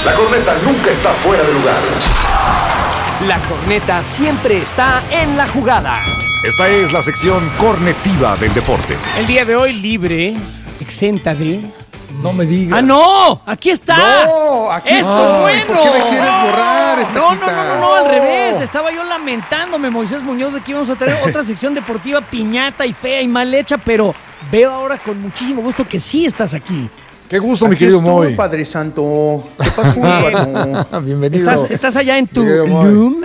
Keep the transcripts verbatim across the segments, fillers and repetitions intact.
La corneta nunca está fuera de lugar. La corneta siempre está en la jugada. Esta es la sección cornetiva del deporte. El día de hoy libre, exenta de... No me digas. ¡Ah, no! ¡Aquí está! No, aquí ¡Esto está. es bueno! ¿Por qué me quieres borrar, esta No, no, quita? no, no, no, al revés. Estaba yo lamentándome, Moisés Muñoz, de que íbamos a tener otra sección deportiva piñata y fea y mal hecha, pero veo ahora con muchísimo gusto que sí estás aquí. Qué gusto, Aquí mi querido estoy, Moy. Padre Santo. ¿Qué pasó, Eduardo? Bienvenido. ¿Estás, estás allá en tu Mi querido Moy. room?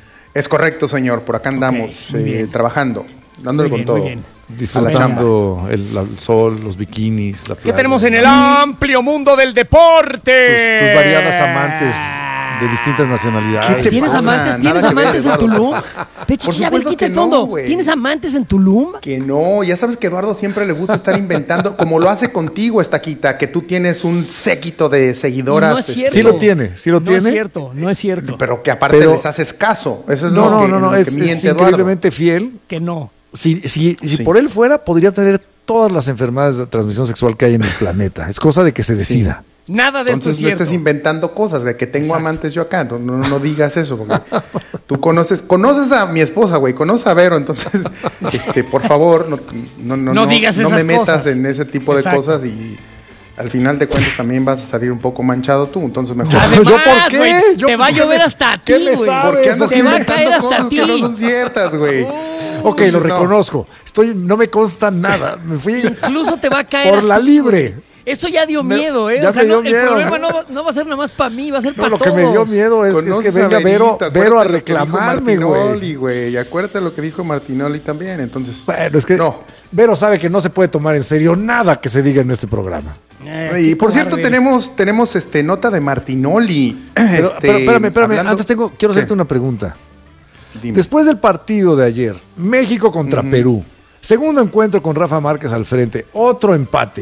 Es correcto, señor. Por acá andamos, Ok, muy eh, bien. trabajando, dándole Muy con bien, todo. muy bien. Disfrutando el, el sol, los bikinis, la playa. ¿Qué tenemos en el Sí. amplio mundo del deporte? Tus, tus variadas amantes de distintas nacionalidades. ¿Qué te ¿Tienes pasa? amantes? Nada ¿Tienes que ver, amantes en Eduardo. Tulum? Pecho, Por ya ves, supuesto quita el que no, fondo. güey. ¿Tienes amantes en Tulum? Que no, ya sabes que a Eduardo siempre le gusta estar inventando, como lo hace contigo, Estaquita, que tú tienes un séquito de seguidoras. No es cierto. Sí lo tiene, sí lo no tiene. es cierto, no es cierto. Pero que aparte Pero- les haces caso. Eso es No, lo no, que, no, no, lo es, que es miente Eduardo. increíblemente fiel. Que no. Si, si, si Sí. por él fuera, podría tener todas las enfermedades de transmisión sexual que hay en el planeta. Es cosa de que se decida. Nada de esto es Entonces no cierto. estés inventando cosas de que tengo Exacto. amantes yo acá. No, no, no digas eso, porque tú conoces, conoces a mi esposa, güey, conoces a Vero, entonces, este, por favor, no, no, no, No digas no esas me metas cosas. en ese tipo de Exacto. cosas y al final de cuentas también vas a salir un poco manchado tú, entonces mejor. Además, ¿Yo por qué? güey, ¿Yo te va a por qué llover le- hasta a qué ti, le güey. sabes? ¿Por qué andas Te va a inventando caer hasta cosas a ti. que no son ciertas, güey? Ok, Entonces, lo no. reconozco. Estoy, no me consta nada. Me fui Incluso te va a caer por a la ti, libre. güey. Eso ya dio Me- miedo, ¿eh? ya o sea, me dio no, miedo. el problema no, va- no va a ser nada más para mí, va a ser No, para lo todos. que me dio miedo es, es que Conoces venga a Vero, Berito, Vero a acuérdate lo que dijo reclamarme, Martinoli, güey. güey. Y acuérdate lo que dijo Martinoli también, entonces. Bueno, es que No. Vero sabe que no se puede tomar en serio nada que se diga en este programa. Eh, Y qué por cierto, cobarde. tenemos, tenemos este nota de Martinoli. Pero, Este, pero espérame, espérame. hablando- Antes tengo, quiero hacerte ¿Qué? una pregunta. Dime. Después del partido de ayer, México contra Ujú. Perú, segundo encuentro con Rafa Márquez al frente, otro empate.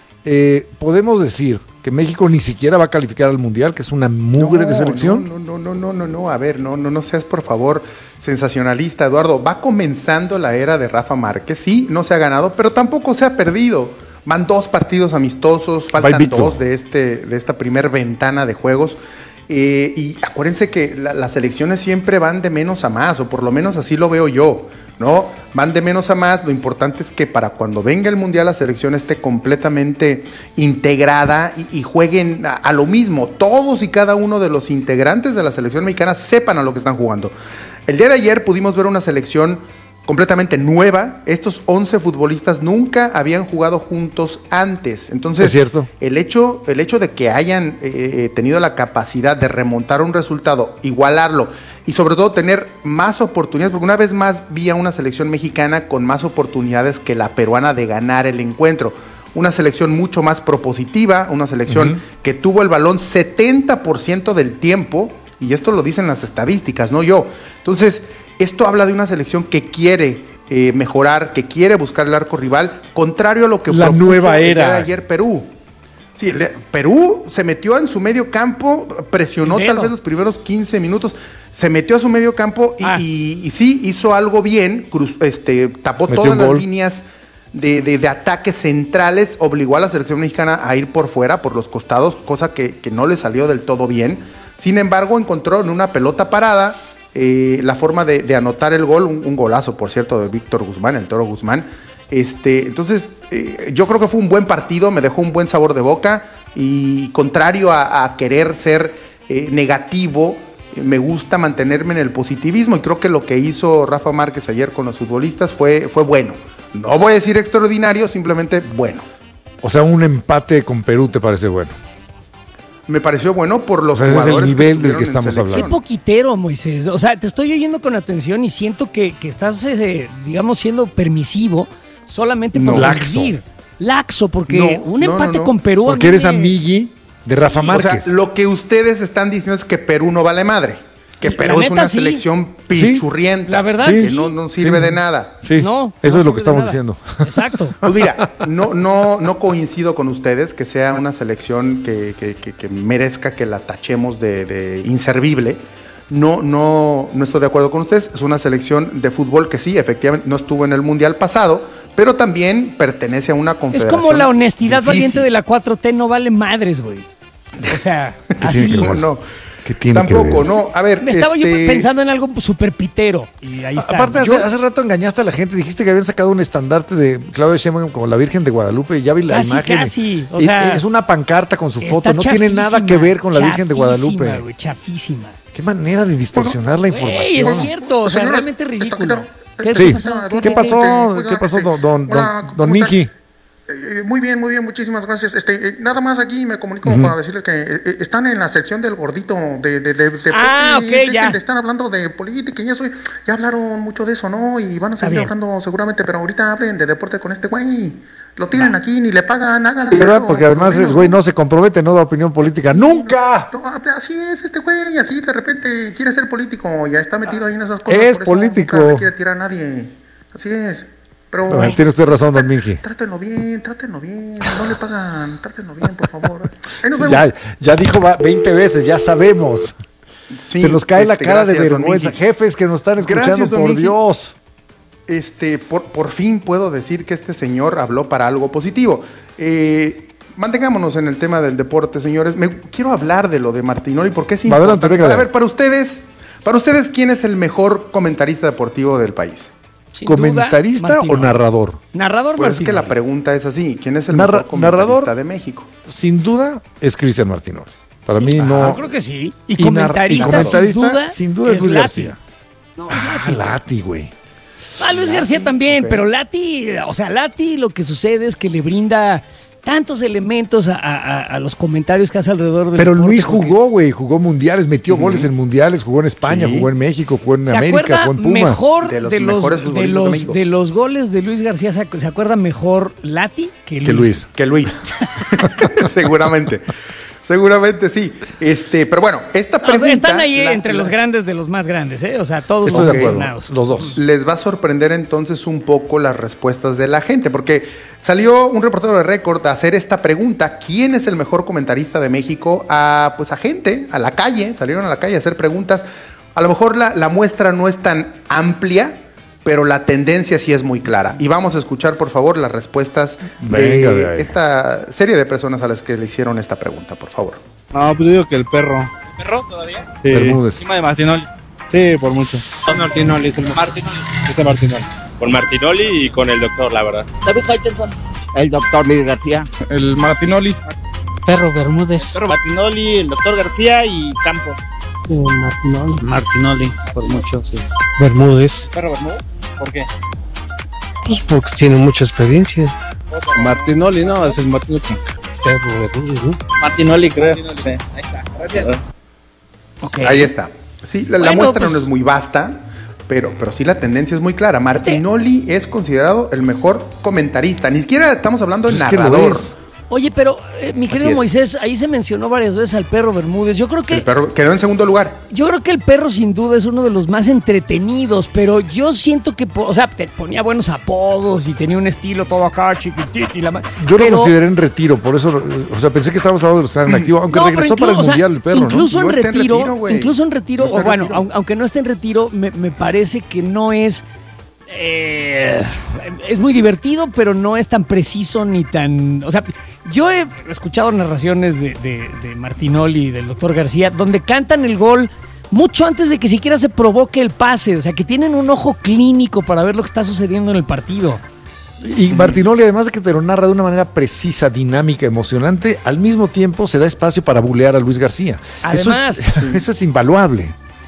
Eh, podemos decir que México ni siquiera va a calificar al Mundial, que es una mugre de selección. No, no, no, no, no, no, a ver, no, no, no seas por favor sensacionalista, Eduardo. Va comenzando la era de Rafa Márquez, sí, no se ha ganado, pero tampoco se ha perdido. Van dos partidos amistosos, faltan invicto. dos de, este, de esta primer ventana de juegos. Eh, y acuérdense que la- las elecciones siempre van de menos a más, o por lo menos así lo veo yo, ¿no? Van de menos a más, lo importante es que para cuando venga el Mundial la selección esté completamente integrada y, y jueguen a, a lo mismo, todos y cada uno de los integrantes de la selección mexicana sepan a lo que están jugando. El día de ayer pudimos ver una selección completamente nueva. Estos once futbolistas nunca habían jugado juntos antes. Entonces, Es cierto. El hecho, el hecho de que hayan eh, tenido la capacidad de remontar un resultado, igualarlo y sobre todo tener más oportunidades, porque una vez más vi a una selección mexicana con más oportunidades que la peruana de ganar el encuentro. Una selección mucho más propositiva, una selección Ujú. que tuvo el balón setenta por ciento del tiempo, y esto lo dicen las estadísticas, no yo. Entonces, esto habla de una selección que quiere eh, mejorar, que quiere buscar el arco rival, contrario a lo que La propuso nueva el día era. de ayer Perú. Sí, el de- Perú se metió en su medio campo, presionó El tal dedo. vez los primeros quince minutos, se metió a su medio campo y, Ah. y- y sí, hizo algo bien, cruz- este, tapó Metió todas un las gol. líneas de, de- de ataques centrales, obligó a la selección mexicana a ir por fuera, por los costados, cosa que, que no le salió del todo bien. Sin embargo, encontró en una pelota parada eh, la forma de, de anotar el gol, un, un golazo, por cierto, de Víctor Guzmán, el Toro Guzmán. Este, entonces, eh, yo creo que fue un buen partido, me dejó un buen sabor de boca y contrario a, a querer ser eh, negativo, eh, me gusta mantenerme en el positivismo y creo que lo que hizo Rafa Márquez ayer con los futbolistas fue, fue bueno. No voy a decir extraordinario, simplemente bueno. O sea, un empate con Perú te parece bueno. Me pareció bueno por los O sea, ese es el jugadores nivel del estuvieron que en estamos selección. Qué poquitero, Moisés. O sea, te estoy oyendo con atención y siento que, que estás, eh, digamos, siendo permisivo solamente por No. Laxo. decir. Laxo, porque No, un no, empate no, no. con Perú. a Porque mí eres me- amigui de Rafa O Márquez. sea, lo que ustedes están diciendo es que Perú no vale madre. Que La Perú es neta, una sí. selección pichurrienta. La verdad, que sí. no, no sirve Sí. de nada. Sí, No, eso no es lo que sirve de estamos nada. diciendo. Exacto. Pues mira, no, no, no coincido con ustedes que sea una selección que, que- que- que merezca que la tachemos de, de inservible. No, no, no estoy de acuerdo con ustedes. Es una selección de fútbol que sí, efectivamente, no estuvo en el Mundial pasado, pero también pertenece a una Es confederación como la honestidad difícil. valiente de la cuatro T, no vale madres, güey. O sea, ¿Qué tiene así. que ver? No, no. ¿Qué tiene Tampoco, que ver? no. A ver, Me estaba yo este, pensando en algo súper pitero. Y ahí está. Aparte, hace, Yo- hace rato engañaste a la gente, dijiste que habían sacado un estandarte de Claudia Sheinbaum como la Virgen de Guadalupe, y ya vi la Casi, imagen. casi, o Y- sea, es una pancarta con su está foto, no tiene nada que chafísima, ver con la Virgen de chafísima, Guadalupe. güey, chafísima. Qué manera de distorsionar la Güey, información. es cierto, o sea, Señores, realmente ridículo. está- ¿Qué, Sí. qué pasó? ¿Qué pasó? Oiga, ¿Qué pasó, este, don, don, hola, don, ¿cómo don están? Miki? Eh, muy bien, muy bien, muchísimas gracias. Este, eh, nada más aquí me comunico Ujú. para decirles que eh, eh, están en la sección del gordito de, de, de, de Ah, y ok, dejen ya. de estar hablando de política y eso. y Ya hablaron mucho de eso, ¿no? Y van a seguir bien. hablando seguramente, pero ahorita hablen de deporte con este güey. Lo tienen aquí, ni le pagan, hagan ¿Verdad? eso, Porque por lo además el menos, güey no se compromete, no da opinión política. ¡Nunca! No, ah, así es este güey, así de repente quiere ser político, ya está metido ahí en esas cosas. Es por eso político. nunca le quiere tirar a nadie. Así es. Pero Bueno, tiene usted razón, don Miki. Trátenlo bien, trátenlo bien, no le pagan, trátenlo bien, por favor. Ahí nos vemos. Ya, ya dijo va- veinte veces, ya sabemos. sí, Se nos cae la este, cara de gracias, don vergüenza. Miki. Jefes que nos están escuchando, Gracias, don por Miki. Dios. Este, por, por fin puedo decir que este señor habló para algo positivo. Eh, mantengámonos en el tema del deporte, señores. Me quiero hablar de lo de Martinoli porque es Adelante, importante. venga. A ver, para ustedes, para ustedes, ¿quién es el mejor comentarista deportivo del país? Sin duda, ¿Comentarista o Martinoli. narrador? Narrador Pues es que la Martinoli. pregunta es así: ¿quién es el Narra- mejor comentarista narrador. de México? Sin duda es Cristian Martinoli. Para mí Yo no. creo que sí. Y, Y nar- comentarista, y comentarista, sin duda, sin duda es Luis Lati. García. No, Ah, Lati. Lati, güey. Ah, Luis García también, ok. pero Lati, o sea, Lati lo que sucede es que le brinda tantos elementos a, a- a los comentarios que hace alrededor del Pero deporte, Luis porque jugó, güey, jugó mundiales, metió goles en mundiales, jugó en España, Sí. jugó en México, jugó en se América, acuerda jugó en Pumas. mejor De de los los, de, mejores los, futbolistas de México. de los goles de Luis García, se, ac- se acuerda mejor Lati que Luis. Que Luis. Que Luis. Seguramente. Seguramente sí. Este, pero bueno, esta O sea, pregunta. están ahí la- entre la- los grandes de los más grandes, ¿eh? O sea, todos Estoy los de acuerdo, mencionados. los dos. Les va a sorprender entonces un poco las respuestas de la gente, porque salió un reportero de Récord a hacer esta pregunta: ¿quién es el mejor comentarista de México? A, pues a gente, a la calle, salieron a la calle a hacer preguntas. A lo mejor la, la muestra no es tan amplia, pero la tendencia sí es muy clara. Y vamos a escuchar, por favor, las respuestas Venga de de ahí. esta serie de personas a las que le hicieron esta pregunta, por favor. No, pues yo digo que el perro. ¿Perro todavía? Sí, Bermúdez. Encima de Martinoli. sí, por mucho. Don Martinoli es el Martinoli. Ese Martinoli. Con Martinoli y con el doctor, la verdad. David Faitelson. El doctor Luis García. El Martinoli. Perro Bermúdez. Perro Martinoli, el doctor García y Campos. Martinoli. Martinoli, por mucho, sí. Bermúdez. ¿Perro Bermúdez? ¿Por qué? Pues porque tiene mucha experiencia. Martinoli, no, es el Martinoli. Perro Bermúdez, ¿no? Martinoli, creo. Sí. Ahí está. Gracias. Ok. Ahí está. Sí, la, la Bueno, muestra pues- no es muy vasta, pero, pero sí la tendencia es muy clara. Martinoli es considerado el mejor comentarista. Ni siquiera estamos hablando de Pues es que lo narrador. es. Oye, pero eh, mi querido es. Moisés, ahí se mencionó varias veces al perro Bermúdez. Yo creo que El perro quedó en segundo lugar. Yo creo que el perro sin duda es uno de los más entretenidos, pero yo siento que, po- o sea, te ponía buenos apodos y tenía un estilo todo acá chiquitito y la ma- Yo lo pero- consideré en retiro, por eso, o sea, pensé que estábamos hablando de los que están en activo, aunque No, pero regresó para el inclu- o sea, Mundial el perro, incluso ¿no? No en está en retiro, retiro, güey. incluso en retiro, No está o en bueno, retiro. aun- aunque no esté en retiro, me, me parece que no es eh, es muy divertido, pero no es tan preciso ni tan, o sea, yo he escuchado narraciones de, de, de Martinoli y del doctor García donde cantan el gol mucho antes de que siquiera se provoque el pase, o sea, que tienen un ojo clínico para ver lo que está sucediendo en el partido. Y Martinoli, además de que te lo narra de una manera precisa, dinámica, emocionante, al mismo tiempo se da espacio para bulear a Luis García. Además, eso es, eso es invaluable.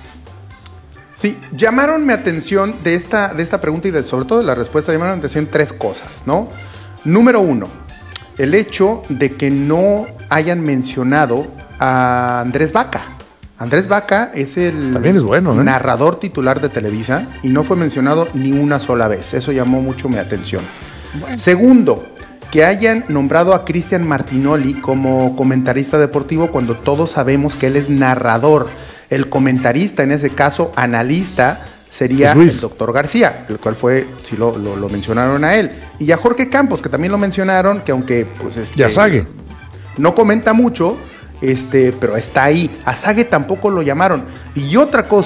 Sí, llamaron mi atención de esta, de esta pregunta y de, sobre todo de la respuesta, llamaron mi atención tres cosas, ¿no? Número uno, el hecho de que no hayan mencionado a Andrés Vaca. Andrés Vaca es el También es bueno, ¿eh? narrador titular de Televisa y no fue mencionado ni una sola vez. Eso llamó mucho mi atención. Segundo, que hayan nombrado a Cristian Martinoli como comentarista deportivo cuando todos sabemos que él es narrador. El comentarista, en ese caso, analista, sería Es Luis. el doctor García, el cual fue, sí lo, lo, lo mencionaron a él. Y a Jorge Campos, que también lo mencionaron, que aunque pues este, Ya Sague. no comenta mucho, este, pero está ahí. A Sague tampoco lo llamaron. Y otra cosa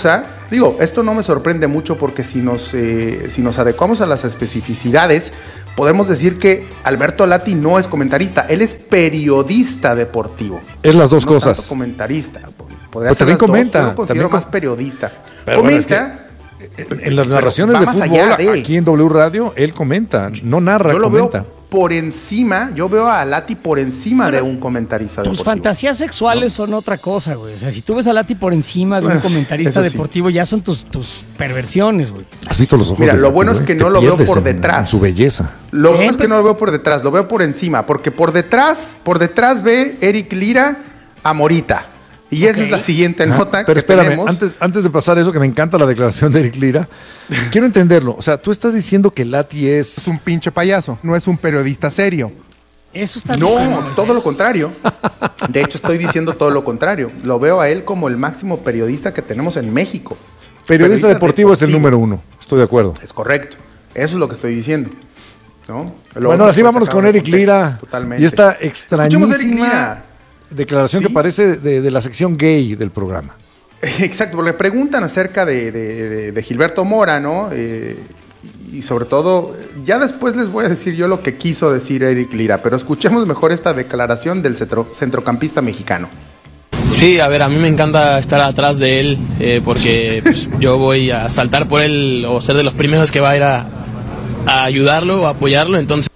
Digo, esto no me sorprende mucho porque si nos, eh, si nos adecuamos a las especificidades, podemos decir que Alberto Lati no es comentarista, él es periodista deportivo. Es las dos no cosas. Tanto comentarista. Podría Pero ser también las dos, comenta, yo lo considero también más com- periodista. Pero bueno, es Comenta. En las pero narraciones va de más fútbol, allá de- aquí en W Radio, él comenta, no narra, Yo lo comenta. veo por encima, yo veo a Lati por encima Pero de un comentarista Tus deportivo. fantasías sexuales son otra cosa, güey. O sea, si tú ves a Lati por encima de un Eso comentarista sí. deportivo, ya son tus, tus perversiones, güey. ¿Has visto los ojos Mira, del lo bueno Lati, es que güey? no Te lo veo pierdes por en- detrás. en su belleza. Lo bueno ¿Eh? es que no lo veo por detrás, lo veo por encima, porque por detrás, por detrás ve Eric Lira a Morita. Y esa Ok. es la siguiente nota Pero que espérame, tenemos. antes, antes de pasar eso, que me encanta la declaración de Eric Lira, quiero entenderlo. O sea, tú estás diciendo que Lati es... Es un pinche payaso, no es un periodista serio. Eso está No, diciendo, todo lo contrario. De hecho, estoy diciendo todo lo contrario. Lo veo a él como el máximo periodista que tenemos en México. Periodista deportivo es el número uno, estoy de acuerdo. Es correcto. Eso es lo que estoy diciendo. ¿No? Lo Bueno, otro así fue vámonos sacado con de Eric contexto, Lira. Totalmente. Y esta Escuchemos a Eric extrañísima Lira. declaración ¿Sí? que parece de, de la sección gay del programa. Exacto, porque le preguntan acerca de, de- de- de Gilberto Mora, ¿no? Eh, y sobre todo, ya después les voy a decir yo lo que quiso decir Eric Lira, pero escuchemos mejor esta declaración del centro- centrocampista mexicano. Sí, a ver, a mí me encanta estar atrás de él eh, porque pues, yo voy a saltar por él o ser de los primeros que va a ir a, a ayudarlo o apoyarlo, entonces...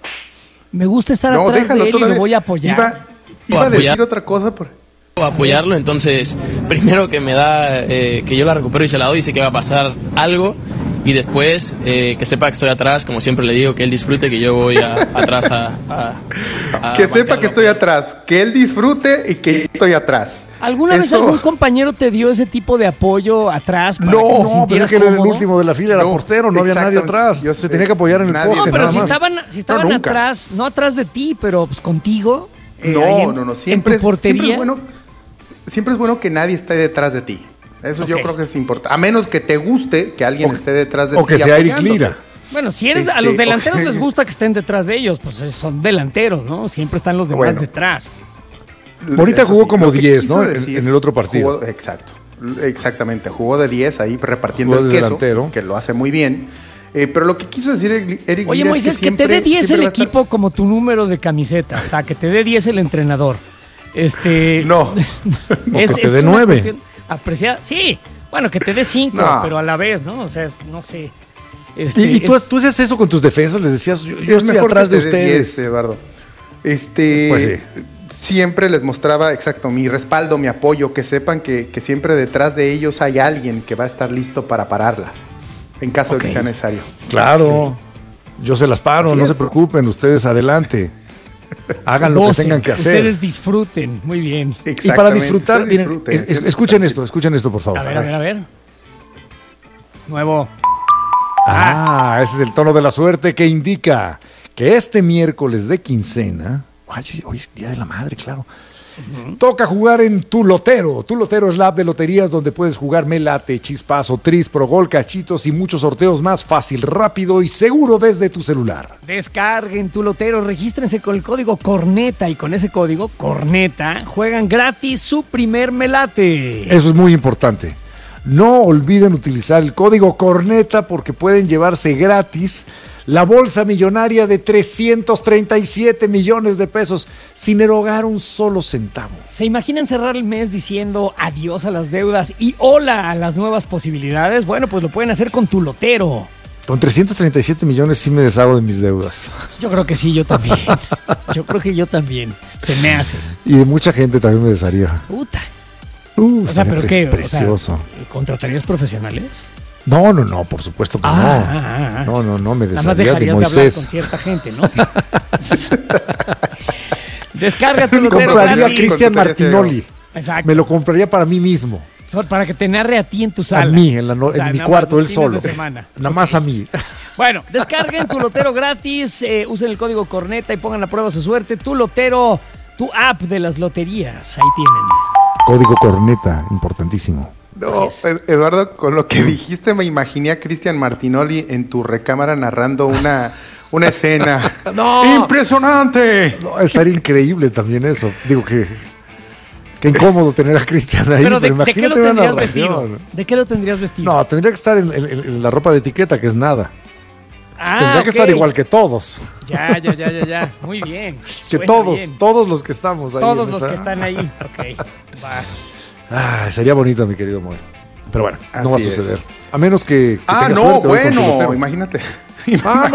Me gusta estar No, atrás déjalo de él y todavía. lo voy a apoyar. Iba, iba a Apoyar. decir otra cosa, por... o apoyarlo, entonces primero que me da eh, que yo la recupero y se la doy y sé que va a pasar algo y después eh, que sepa que estoy atrás, como siempre le digo, que él disfrute, que yo voy a- atrás a... a- a Que sepa bancarlo. que estoy atrás, que él disfrute y que yo estoy atrás. ¿Alguna vez Eso- algún compañero te dio ese tipo de apoyo atrás? Para que te No, pues sintieras es que él era el cómodo? último de la fila, era No, portero, no había nadie exactamente. atrás. Yo Se sé, tenía que apoyar en el nadie. poste, No, pero nada si más. estaban, si estaban nunca. atrás, no atrás de ti, pero pues contigo. eh, ahí No, en- no, no, en siempre tu es, portería. siempre es bueno, siempre es bueno que nadie esté detrás de ti. Eso yo Ok. creo que es importante. A menos que te guste que alguien O- esté detrás de o ti. que sea Eric apoyándote. Lira. Bueno, si eres a Este, los delanteros ok. les gusta que estén detrás de ellos, pues eh, son delanteros, ¿no? Siempre están los demás Bueno. detrás. Ahorita Eso jugó sí, como lo que diez, quiso ¿no? En- decir, en el otro partido. jugó- exacto. Exactamente. Jugó de diez ahí repartiendo Jugó el de queso, delantero. que lo hace muy bien. Eh, pero lo que quiso decir Eric Eric Oye, Lira Moisés, es que, que, te dé diez el siempre va a estar- equipo como tu número de camiseta. O sea, que te dé diez el entrenador. Este. No. es, que te es dé una nueve. cuestión apreciada. Sí, bueno, que te dé cinco, No. pero a la vez, ¿no? O sea, es- no sé. Este, Y, y tú, es- tú hacías eso con tus defensas, les decías, yo, yo Es estoy mejor atrás que de te dé ustedes. diez, Eduardo. Este, Pues sí. Siempre les mostraba, exacto, mi respaldo, mi apoyo, que sepan que, que siempre detrás de ellos hay alguien que va a estar listo para pararla, en caso Ok. de que sea necesario. Claro, yo se las paro, Así no es. se preocupen, ustedes adelante. Hagan lo que gocen, tengan que hacer. Ustedes disfruten. Muy bien. Y para Exactamente, disfrutar, ustedes miren, disfruten, es- es- ustedes escuchen disfruten. esto, escuchen esto, por favor. A ver, a ver, a ver. Nuevo. Ah, ese es el tono de la suerte que indica que este miércoles de quincena, ay, hoy es Día de la Madre, claro, toca jugar en Tu Lotero. Tu Lotero es la app de loterías donde puedes jugar Melate, Chispazo, Tris, Progol, Cachitos y muchos sorteos más fácil, rápido y seguro desde tu celular. Descarguen tu lotero, regístrense con el código Corneta y con ese código Corneta juegan gratis su primer melate. Eso es muy importante. No olviden utilizar el código Corneta porque pueden llevarse gratis la bolsa millonaria de trescientos treinta y siete millones de pesos sin erogar un solo centavo. ¿Se imaginan cerrar el mes diciendo adiós a las deudas y hola a las nuevas posibilidades? Bueno, pues lo pueden hacer con tu lotero. Con trescientos treinta y siete millones sí me deshago de mis deudas. Yo creo que sí, yo también. Yo creo que yo también. Se me hace. Y de mucha gente también me desharía. Puta. Uh, O sea, estaría ¿pero pre- qué? O sea, Precioso. ¿contratarías profesionales? No, no, no, por supuesto que Ah, no. ah, ah. No, no, no, me Nada más desharía de dejarías de hablar Moisés. con cierta gente, ¿no? Descarga tu Me lotero compraría a gratis. Cristian Martinoli. Exacto. Me lo compraría para mí mismo. So- Para que te narre a ti en tu sala. A mí, en, la no- O sea, en mi nada más cuarto, los él fines de solo. semana. Nada más a mí. Bueno, descarguen tu lotero gratis, eh, usen el código Corneta y pongan a prueba su suerte. Tu lotero, tu app de las loterías. Ahí tienen. Código Corneta, importantísimo. No, Ed- Eduardo, con lo que dijiste me imaginé a Cristian Martinoli en tu recámara narrando una, una escena. ¡No! ¡Impresionante! No, estaría increíble también eso. Digo que, que Qué incómodo tener a Cristian ahí, Pero, pero, de, ¿de qué lo imagínate una tendrías narración. vestido? ¿De qué lo tendrías vestido? No, tendría que estar en, en- en la ropa de etiqueta, que es nada. Ah, tendría que ok. estar igual que todos. Ya, ya, ya, ya, ya. Muy bien. Que Suena todos, bien. todos los que estamos ahí. Todos en los esa- que están ahí. Ok. Va. Ah, sería bonito, mi querido Moy. Pero bueno, no va a Así es. suceder. A menos que, que Ah, tengas no, suerte hoy con tu bueno, lotero. imagínate. Ah,